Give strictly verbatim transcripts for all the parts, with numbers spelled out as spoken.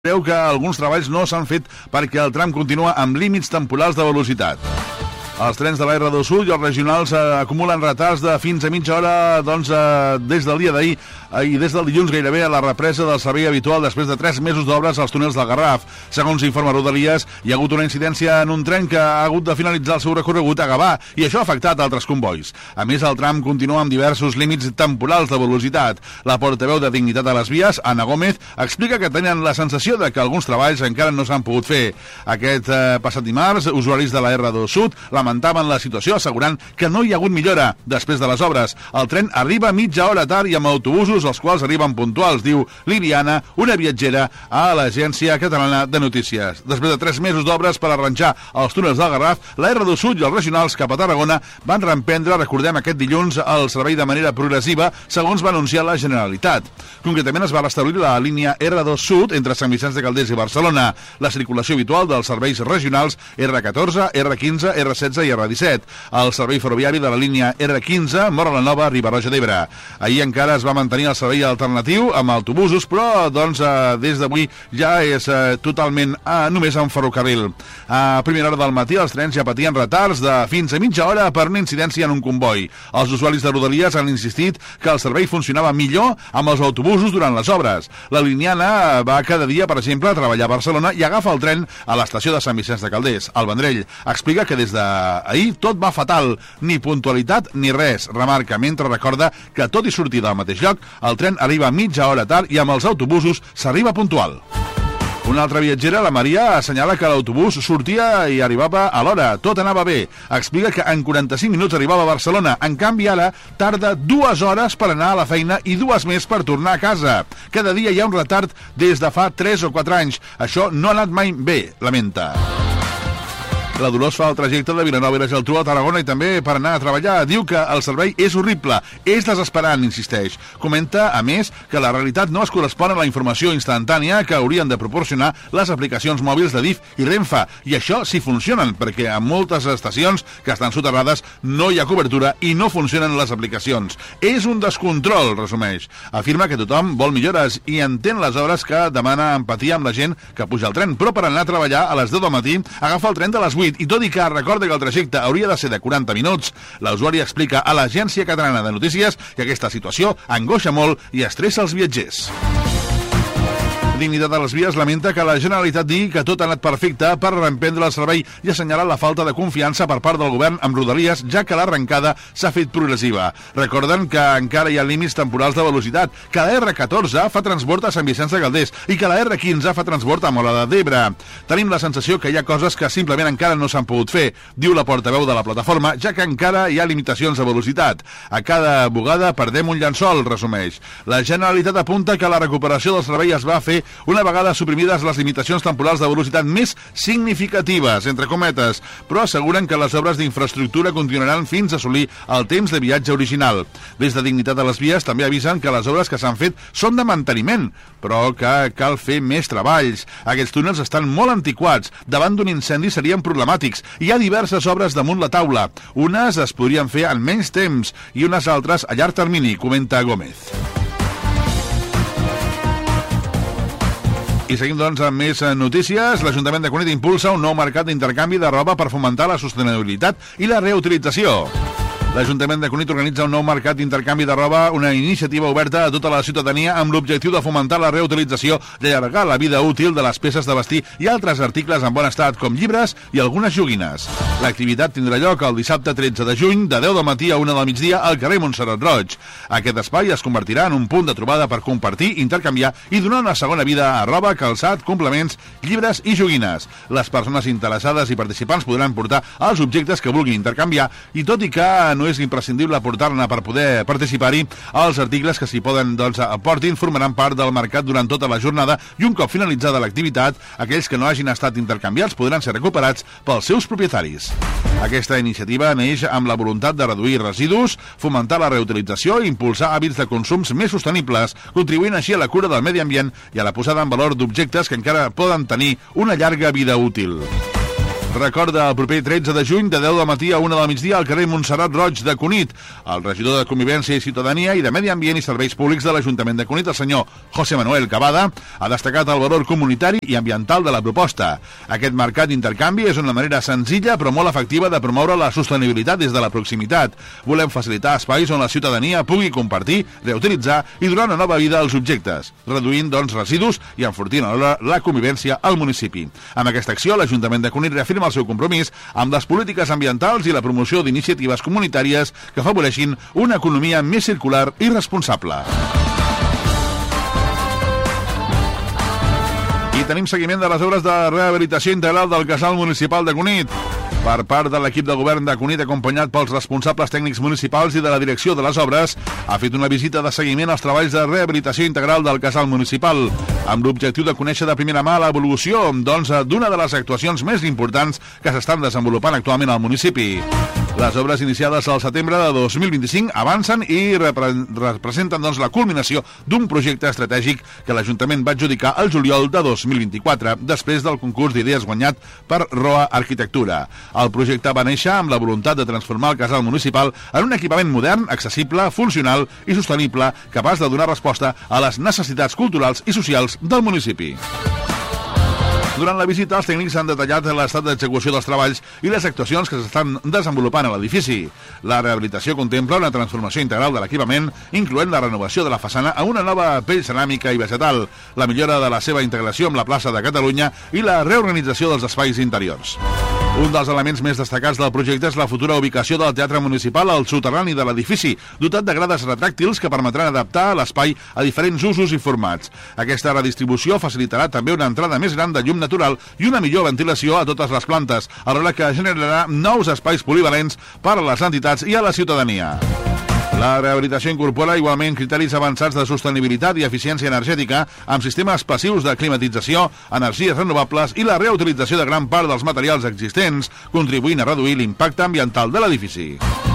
Creu que alguns treballs no s'han fet perquè el tram continua amb límits temporals de velocitat. Els trens de la erre dos Sud i els regionals eh, acumulen retards de fins a mitja hora doncs, eh, des del dia d'ahir eh, i des del dilluns gairebé a la represa del servei habitual després de tres mesos d'obres als túnels del Garraf. Segons informa Rodalies, hi ha hagut una incidència en un tren que ha hagut de finalitzar el seu recorregut a Gavà i això ha afectat altres convois. A més, el tram continua amb diversos límits temporals de velocitat. La portaveu de Dignitat a les Vies, Anna Gómez, explica que tenen la sensació de que alguns treballs encara no s'han pogut fer. Aquest eh, passat dimarts, usuaris de la erre dos Sud lamentaven la situació assegurant que no hi ha hagut millora després de les obres. El tren arriba mitja hora tard i amb autobusos els quals arriben puntuals, diu Liliana, una viatgera a l'Agència Catalana de Notícies. Després de tres mesos d'obres per arranjar els túnels del Garraf, la erre dos Sud i els regionals cap a Tarragona van reemprendre, recordem, aquest dilluns el servei de manera progressiva, segons va anunciar la Generalitat. Concretament es va restablir la línia erre dos Sud entre Sant Vicenç de Calders i Barcelona, la circulació habitual dels serveis regionals erre catorze, erre quinze, erre setze i erre disset, el servei ferroviari de la línia erre quinze, Móra la Nova, Riba-roja d'Ebre. Ahir encara es va mantenir el servei alternatiu amb autobusos, però doncs, eh, des d'avui ja és eh, totalment eh, només en ferrocarril. A primera hora del matí els trens ja patien retards de fins a mitja hora per una incidència en un comboi. Els usuaris de Rodalies han insistit que el servei funcionava millor amb els autobusos durant les obres. La Liniana va cada dia, per exemple, a treballar a Barcelona i agafa el tren a l'estació de Sant Vicenç de Calders. El Vendrell explica que des d'ahir tot va fatal, ni puntualitat ni res, remarca, mentre recorda que tot i sortir del mateix lloc, el tren arriba mitja hora tard i amb els autobusos s'arriba puntual. Una altra viatgera, la Maria, assenyala que l'autobús sortia i arribava a l'hora. Tot anava bé. Explica que en quaranta-cinc minuts arribava a Barcelona. En canvi, ara tarda dues hores per anar a la feina i dues més per tornar a casa. Cada dia hi ha un retard des de fa tres o quatre anys. Això no ha anat mai bé, lamenta. La Dolors fa el trajecte de Vilanova i la Geltrú a Tarragona i també per anar a treballar. Diu que el servei és horrible, és desesperant, insisteix. Comenta, a més, que la realitat no es correspon a la informació instantània que haurien de proporcionar les aplicacions mòbils de D I F i Renfe. I això sí funcionen, perquè a moltes estacions que estan soterrades no hi ha cobertura i no funcionen les aplicacions. És un descontrol, resumeix. Afirma que tothom vol millores i entén les hores que demana empatia amb la gent que puja al tren, però per anar a treballar a les deu del matí agafa el tren de les vuit i tot i que recorda que el trajecte hauria de ser de quaranta minuts, l'usuari explica a l'Agència Catalana de Notícies que aquesta situació angoixa molt i estressa els viatgers. Dignitat a les Vies lamenta que la Generalitat digui que tot ha anat perfecte per reemprendre el servei i assenyalar la falta de confiança per part del govern amb Rodalies, ja que l'arrencada s'ha fet progressiva. Recorden que encara hi ha límits temporals de velocitat, que la erre catorze fa transbord a Sant Vicenç de Calders i que la erre quinze fa transbord a Móra d'Ebre. Tenim la sensació que hi ha coses que simplement encara no s'han pogut fer, diu la portaveu de la plataforma, ja que encara hi ha limitacions de velocitat. A cada bugada perdem un llençol, resumeix. La Generalitat apunta que la recuperació del servei es va fer una vegada suprimides les limitacions temporals de velocitat més significatives, entre cometes, però asseguren que les obres d'infraestructura continuaran fins a assolir el temps de viatge original. Des de Dignitat a les Vies també avisen que les obres que s'han fet són de manteniment, però que cal fer més treballs. Aquests túnels estan molt antiquats, davant d'un incendi serien problemàtics. Hi ha diverses obres damunt la taula. Unes es podrien fer en menys temps i unes altres a llarg termini, comenta Gómez. I seguim, doncs, amb més notícies. L'Ajuntament de Cunit impulsa un nou mercat d'intercanvi de roba per fomentar la sostenibilitat i la reutilització. L'Ajuntament de Cunit organitza un nou mercat d'intercanvi de roba, una iniciativa oberta a tota la ciutadania amb l'objectiu de fomentar la reutilització i allargar la vida útil de les peces de vestir i altres articles en bon estat, com llibres i algunes joguines. L'activitat tindrà lloc el dissabte tretze de juny, de deu del matí a una del migdia, al carrer Montserrat Roig. Aquest espai es convertirà en un punt de trobada per compartir, intercanviar i donar una segona vida a roba, calçat, complements, llibres i joguines. Les persones interessades i participants podran portar els objectes que vulguin intercanviar i, tot i que no és imprescindible portar-ne per poder participar-hi, els articles que s'hi poden doncs, aportin formaran part del mercat durant tota la jornada i un cop finalitzada l'activitat, aquells que no hagin estat intercanviats podran ser recuperats pels seus propietaris. Aquesta iniciativa neix amb la voluntat de reduir residus, fomentar la reutilització i impulsar hàbits de consums més sostenibles, contribuint així a la cura del medi ambient i a la posada en valor d'objectes que encara poden tenir una llarga vida útil. recorda el proper tretze de juny de deu del matí a una del migdia al carrer Montserrat Roig de Cunit. El regidor de Convivència i Ciutadania i de Medi Ambient i Serveis Públics de l'Ajuntament de Cunit, el senyor José Manuel Cavada, ha destacat el valor comunitari i ambiental de la proposta. Aquest mercat d'intercanvi és una manera senzilla però molt efectiva de promoure la sostenibilitat des de la proximitat. Volem facilitar espais on la ciutadania pugui compartir, reutilitzar i donar una nova vida als objectes, reduint, doncs, residus i enfortint alhora la convivència al municipi. Amb aquesta acció, l'Ajuntament de Cunit reafirma el seu compromís amb les polítiques ambientals i la promoció d'iniciatives comunitàries que afavoreixin una economia més circular i responsable. I tenim seguiment de les obres de rehabilitació integral del casal municipal de Cunit. Per part de l'equip de govern de Cunit, acompanyat pels responsables tècnics municipals i de la direcció de les obres, ha fet una visita de seguiment als treballs de rehabilitació integral del casal municipal, amb l'objectiu de conèixer de primera mà l'evolució doncs, d'una de les actuacions més importants que s'estan desenvolupant actualment al municipi. Les obres iniciades al setembre de dos mil vint-i-cinc avancen i repre representen doncs, la culminació d'un projecte estratègic que l'Ajuntament va adjudicar el juliol de dos mil vint-i-quatre, després del concurs d'idees guanyat per Roa Arquitectura. El projecte va néixer amb la voluntat de transformar el casal municipal en un equipament modern, accessible, funcional i sostenible, capaç de donar resposta a les necessitats culturals i socials del municipi. Durant la visita, els tècnics han detallat l'estat d'execució dels treballs i les actuacions que s'estan desenvolupant a l'edifici. La rehabilitació contempla una transformació integral de l'equipament, incloent la renovació de la façana a una nova pell ceràmica i vegetal, la millora de la seva integració amb la plaça de Catalunya i la reorganització dels espais interiors. Un dels elements més destacats del projecte és la futura ubicació del Teatre Municipal al soterrani de l'edifici, dotat de grades retràctils que permetran adaptar l'espai a diferents usos i formats. Aquesta redistribució facilitarà també una entrada més gran de llum natural i una millor ventilació a totes les plantes, alhora que generarà nous espais polivalents per a les entitats i a la ciutadania. La rehabilitació incorpora igualment criteris avançats de sostenibilitat i eficiència energètica amb sistemes passius de climatització, energies renovables i la reutilització de gran part dels materials existents, contribuint a reduir l'impacte ambiental de l'edifici.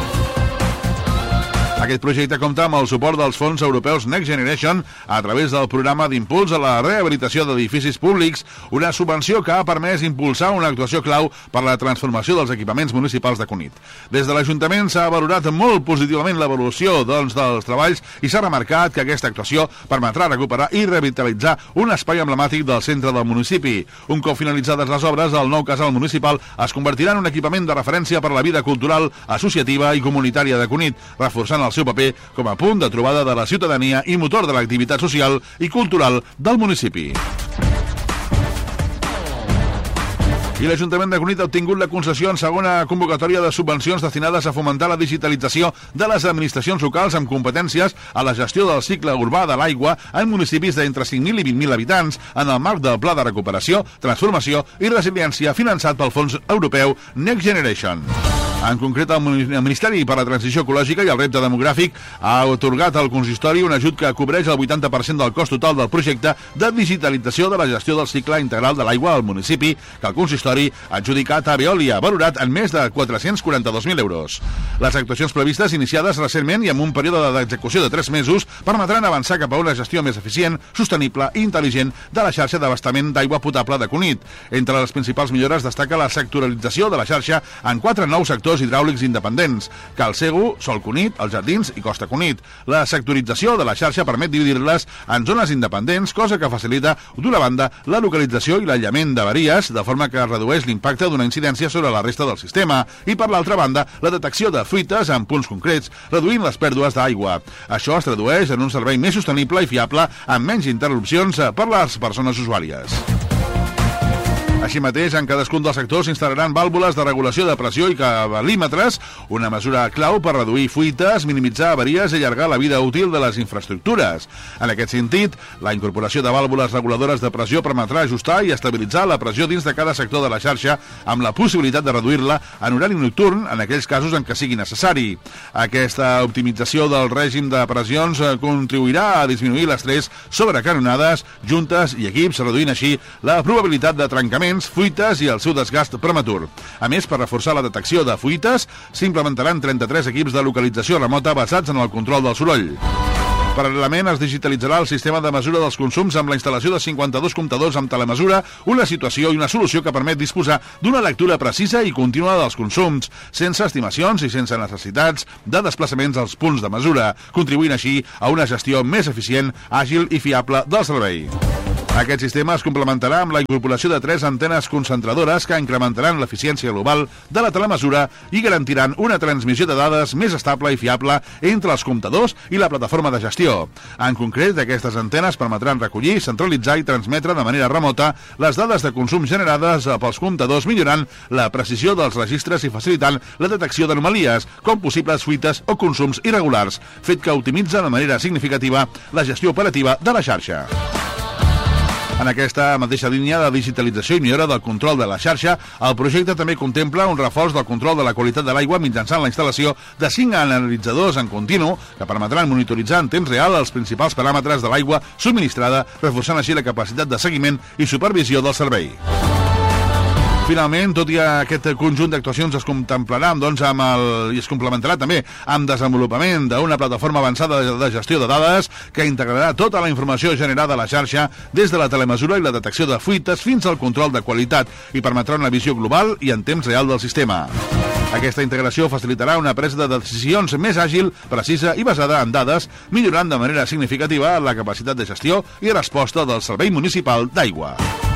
Aquest projecte compta amb el suport dels fons europeus Next Generation a través del programa d'impuls a la rehabilitació d'edificis públics, una subvenció que ha permès impulsar una actuació clau per a la transformació dels equipaments municipals de Cunit. Des de l'Ajuntament s'ha valorat molt positivament l'evolució doncs, dels treballs i s'ha remarcat que aquesta actuació permetrà recuperar i revitalitzar un espai emblemàtic del centre del municipi. Un cop finalitzades les obres, el nou casal municipal es convertirà en un equipament de referència per a la vida cultural, associativa i comunitària de Cunit, reforçant el seu paper com a punt de trobada de la ciutadania i motor de l'activitat social i cultural del municipi. I l'Ajuntament de Cunit ha obtingut la concessió en segona convocatòria de subvencions destinades a fomentar la digitalització de les administracions locals amb competències a la gestió del cicle urbà de l'aigua en municipis d'entre cinc mil i vint mil habitants en el marc del Pla de Recuperació, Transformació i Resiliència finançat pel Fons Europeu Next Generation. En concret, el Ministeri per a la Transició Ecològica i el Repte Demogràfic ha atorgat al consistori un ajut que cobreix el vuitanta per cent del cost total del projecte de digitalització de la gestió del cicle integral de l'aigua al municipi, que el consistori ha adjudicat a Veolia, valorat en més de quatre-cents quaranta-dos mil euros. Les actuacions previstes, iniciades recentment i amb un període d'execució de tres mesos, permetran avançar cap a una gestió més eficient, sostenible i intel·ligent de la xarxa d'abastament d'aigua potable de Cunit. Entre les principals millores destaca la sectorialització de la xarxa en quatre nous sectors hidràulics independents: Cal Segu, Sol Cunit, Els Jardins i Costa Cunit. La sectorització de la xarxa permet dividir-les en zones independents, cosa que facilita, d'una banda, la localització i l'aïllament d'avaries, de forma que redueix l'impacte d'una incidència sobre la resta del sistema, i per l'altra banda, la detecció de fuites en punts concrets, reduint les pèrdues d'aigua. Això es tradueix en un servei més sostenible i fiable, amb menys interrupcions per les persones usuàries. Així mateix, en cadascun dels sectors s'instal·laran vàlvules de regulació de pressió i cabalímetres, una mesura clau per reduir fuites, minimitzar avaries i allargar la vida útil de les infraestructures. En aquest sentit, la incorporació de vàlvules reguladores de pressió permetrà ajustar i estabilitzar la pressió dins de cada sector de la xarxa, amb la possibilitat de reduir-la en horari nocturn en aquells casos en què sigui necessari. Aquesta optimització del règim de pressions contribuirà a disminuir l'estrès sobre canonades, juntes i equips, reduint així la probabilitat de trencament, fuites i el seu desgast prematur. A més, per reforçar la detecció de fuites, s'implementaran trenta-tres equips de localització remota basats en el control del soroll. Paral·lelament, es digitalitzarà el sistema de mesura dels consums amb la instal·lació de cinquanta-dos comptadors amb telemesura, una situació i una solució que permet disposar d'una lectura precisa i contínua dels consums, sense estimacions i sense necessitats de desplaçaments als punts de mesura, contribuint així a una gestió més eficient, àgil i fiable del servei. Aquest sistema es complementarà amb la incorporació de tres antenes concentradores que incrementaran l'eficiència global de la telemesura i garantiran una transmissió de dades més estable i fiable entre els comptadors i la plataforma de gestió. En concret, aquestes antenes permetran recollir, centralitzar i transmetre de manera remota les dades de consum generades pels comptadors, millorant la precisió dels registres i facilitant la detecció d'anomalies, com possibles fuites o consums irregulars, fet que optimitza de manera significativa la gestió operativa de la xarxa. En aquesta mateixa línia de digitalització i millora del control de la xarxa, el projecte també contempla un reforç del control de la qualitat de l'aigua mitjançant la instal·lació de cinc analitzadors en continu que permetran monitoritzar en temps real els principals paràmetres de l'aigua subministrada, reforçant així la capacitat de seguiment i supervisió del servei. Finalment, tot i aquest conjunt d'actuacions es contemplarà doncs, amb el, i es complementarà també amb desenvolupament d'una plataforma avançada de gestió de dades que integrarà tota la informació generada a la xarxa des de la telemesura i la detecció de fuites fins al control de qualitat i permetrà una visió global i en temps real del sistema. Aquesta integració facilitarà una presa de decisions més àgil, precisa i basada en dades, millorant de manera significativa la capacitat de gestió i resposta del Servei Municipal d'Aigua.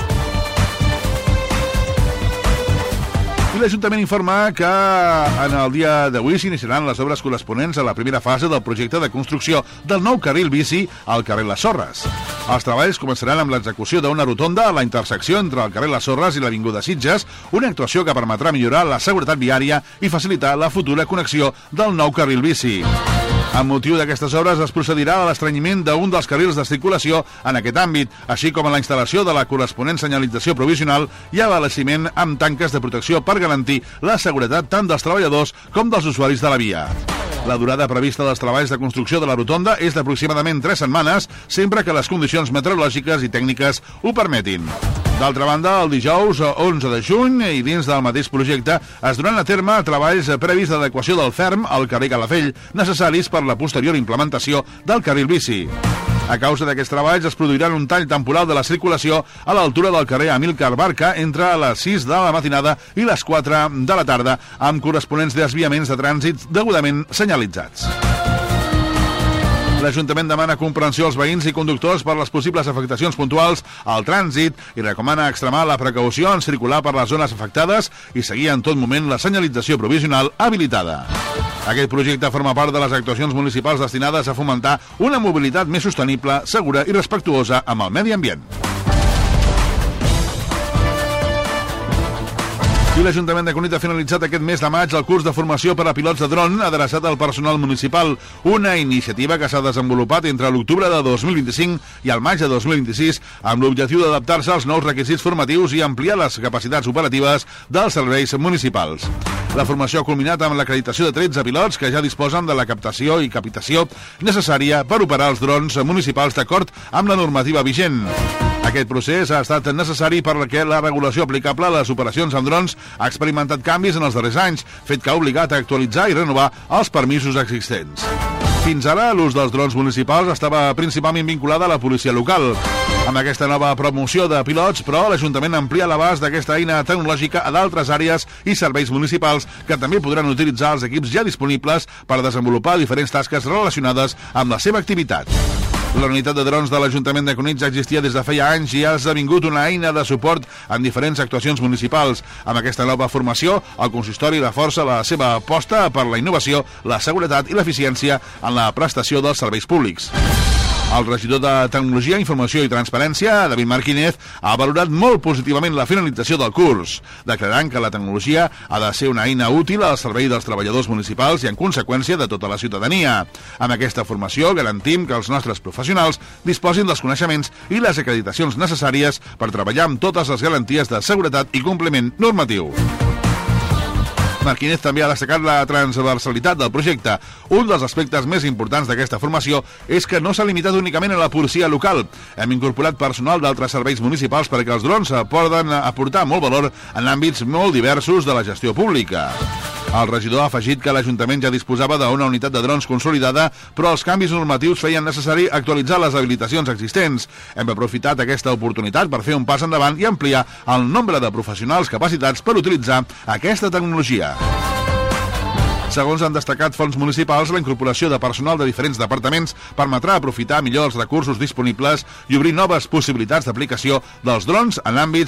I l'Ajuntament informa que en el dia d'avui s'iniciaran les obres corresponents a la primera fase del projecte de construcció del nou carril bici al carrer Les Sorres. Els treballs començaran amb l'execució d'una rotonda a la intersecció entre el carrer Les Sorres i l'Avinguda Sitges, una actuació que permetrà millorar la seguretat viària i facilitar la futura connexió del nou carril bici. Amb motiu d'aquestes obres es procedirà a l'estrenyiment d'un dels carrils de circulació en aquest àmbit, així com a la instal·lació de la corresponent senyalització provisional i abastiment amb tanques de protecció per garantir la seguretat tant dels treballadors com dels usuaris de la via. La durada prevista dels treballs de construcció de la rotonda és d'aproximadament tres setmanes, sempre que les condicions meteorològiques i tècniques ho permetin. D'altra banda, el dijous onze de juny, i dins del mateix projecte, es duran a terme treballs previs d'adequació del ferm al carrer Calafell, necessaris per la posterior implementació del carril bici. A causa d'aquests treballs es produiran un tall temporal de la circulació a l'altura del carrer Amílcar Barca entre les sis de la matinada i les quatre de la tarda, amb corresponents desviaments de trànsit degudament senyalitzats. L'Ajuntament demana comprensió als veïns i conductors per les possibles afectacions puntuals al trànsit i recomana extremar la precaució en circular per les zones afectades i seguir en tot moment la senyalització provisional habilitada. Aquest projecte forma part de les actuacions municipals destinades a fomentar una mobilitat més sostenible, segura i respectuosa amb el medi ambient. I l'Ajuntament de Cunit ha finalitzat aquest mes de maig el curs de formació per a pilots de dron adreçat al personal municipal, una iniciativa que s'ha desenvolupat entre l'octubre de dos mil vint-i-cinc i el maig de dos mil vint-i-sis amb l'objectiu d'adaptar-se als nous requisits formatius i ampliar les capacitats operatives dels serveis municipals. La formació ha culminat amb l'acreditació de tretze pilots que ja disposen de la captació i capitació necessària per operar els drons municipals d'acord amb la normativa vigent. Aquest procés ha estat necessari perquè la regulació aplicable a les operacions amb drons ha experimentat canvis en els darrers anys, fet que ha obligat a actualitzar i renovar els permisos existents. Fins ara, l'ús dels drons municipals estava principalment vinculada a la policia local. Amb aquesta nova promoció de pilots, però, l'Ajuntament amplia l'abast d'aquesta eina tecnològica a d'altres àrees i serveis municipals que també podran utilitzar els equips ja disponibles per desenvolupar diferents tasques relacionades amb la seva activitat. La unitat de drons de l'Ajuntament de Cunit ja existia des de feia anys i ha esdevingut una eina de suport en diferents actuacions municipals. Amb aquesta nova formació, el consistori reforça la seva aposta per la innovació, la seguretat i l'eficiència en la prestació dels serveis públics. El regidor de Tecnologia, Informació i Transparència, David Marquínez, ha valorat molt positivament la finalització del curs, declarant que la tecnologia ha de ser una eina útil al servei dels treballadors municipals i, en conseqüència, de tota la ciutadania. Amb aquesta formació garantim que els nostres professionals disposin dels coneixements i les acreditacions necessàries per treballar amb totes les garanties de seguretat i compliment normatiu. Marquínez també ha destacat la transversalitat del projecte. Un dels aspectes més importants d'aquesta formació és que no s'ha limitat únicament a la policia local. Hem incorporat personal d'altres serveis municipals perquè els drons poden aportar molt valor en àmbits molt diversos de la gestió pública. El regidor ha afegit que l'Ajuntament ja disposava d'una unitat de drons consolidada, però els canvis normatius feien necessari actualitzar les habilitacions existents. Hem aprofitat aquesta oportunitat per fer un pas endavant i ampliar el nombre de professionals capacitats per utilitzar aquesta tecnologia. Segons han destacat fonts municipals, la incorporació de personal de diferents departaments permetrà aprofitar millor els recursos disponibles i obrir noves possibilitats d'aplicació dels drons en àmbits